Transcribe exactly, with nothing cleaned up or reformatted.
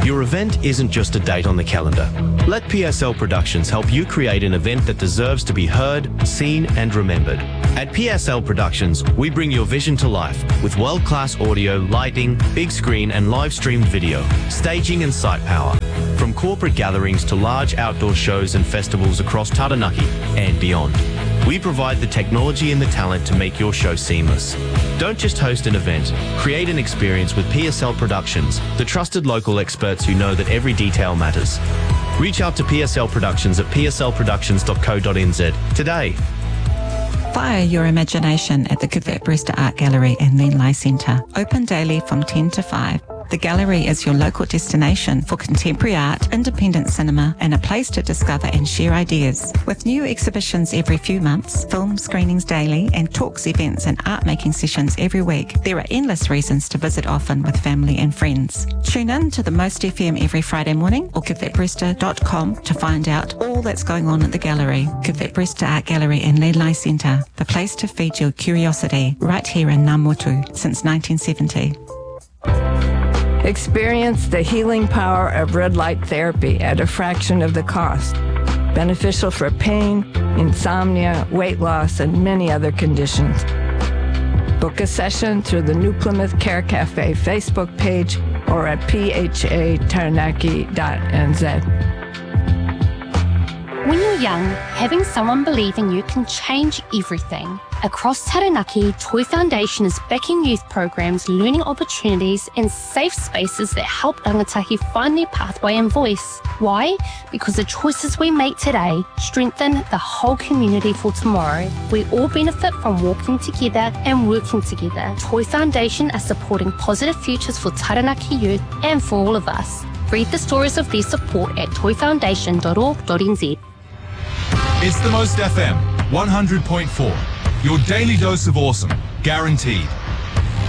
Your event isn't just a date on the calendar. Let P S L Productions help you create an event that deserves to be heard, seen and remembered. At P S L Productions, we bring your vision to life with world-class audio, lighting, big screen and live-streamed video, staging and site power. From corporate gatherings to large outdoor shows and festivals across Taranaki and beyond. We provide the technology and the talent to make your show seamless. Don't just host an event, create an experience with P S L Productions, the trusted local experts who know that every detail matters. Reach out to P S L Productions at p s l productions dot co dot n z today. Fire your imagination at the Kuvett Brewster Art Gallery and Lenlai Centre. Open daily from ten to five. The gallery is your local destination for contemporary art, independent cinema, and a place to discover and share ideas. With new exhibitions every few months, film screenings daily, and talks, events, and art-making sessions every week, there are endless reasons to visit often with family and friends. Tune in to the Most F M every Friday morning or kuvett brewster dot com to find out all that's going on at the gallery. Kuvett Brewster Art Gallery and Lenlai Centre, the place to feed your curiosity, right here in Ngā since nineteen seventy. Experience the healing power of red light therapy at a fraction of the cost. Beneficial for pain, insomnia, weight loss, and many other conditions. Book a session through the New Plymouth Care Cafe Facebook page or at p h a taranaki dot n z. When you're young, having someone believe in you can change everything. Across Taranaki, Toi Foundation is backing youth programs, learning opportunities and safe spaces that help rangatahi find their pathway and voice. Why? Because the choices we make today strengthen the whole community for tomorrow. We all benefit from walking together and working together. Toi Foundation are supporting positive futures for Taranaki youth and for all of us. Read the stories of their support at toi foundation dot org dot n z. It's the Most F M, one hundred point four. Your daily dose of awesome, guaranteed.